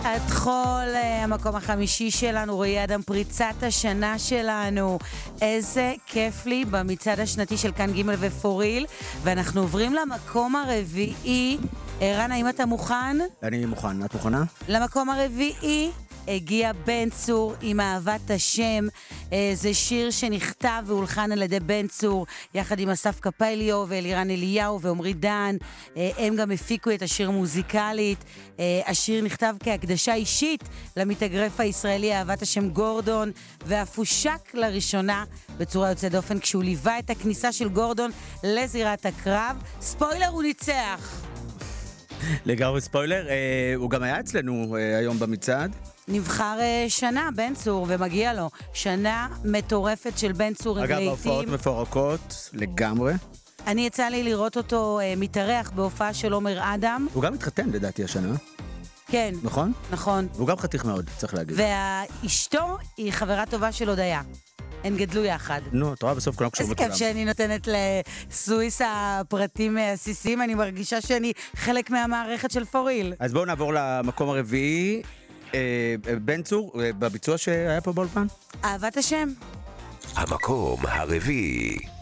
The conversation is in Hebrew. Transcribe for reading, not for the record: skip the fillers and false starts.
את חול, המקום החמישי שלנו, רועי אדם, פריצת השנה שלנו. איזה כיף לי במצעד השנתי של כאן ג' ופוריל, ואנחנו עוברים למקום הרביעי. ערן, האם אתה מוכן? אני מוכן, את מוכנה? למקום הרביעי הגיע בן צור עם אהבת השם. זה שיר שנכתב והולחן על ידי בן צור יחד עם אסף קפליו ואלירן אליהו ועומרי דן. הם גם הפיקו את השיר מוזיקלית. השיר נכתב כהקדשה אישית למתאגרף הישראלי אהבת השם גורדון, ואף הושק לראשונה בצורה יוצאת דופן כשהוא ליווה את הכניסה של גורדון לזירת הקרב. ספוילר, הוא ניצח. לגמרי ספוילר. הוא גם היה אצלנו היום במצעד. נבחר שנה בן צור, ומגיע לו שנה מטורפת של בן צור. אגב, ההופעות מפורקות לגמרי. אני יצא לי לראות אותו מתארח בהופעה של עומר אדם. הוא גם התחתן לדעתי השנה. כן. נכון? נכון. והוא גם חתיך מאוד, צריך להגיד. ואשתו היא חברה טובה של הודיה. הן גדלו יחד. נו, את רואה בסוף כולם קשורים לכולם. איזה כיף שאני נותנת לסוויס הפרטים עסיסיים, אני מרגישה שאני חלק מהמערכת של פוריל. אז בואו נעבור למקום הרביעי. בן צור, בביצוע שהיה פה באולפן? אהבת השם. המקום הרביעי.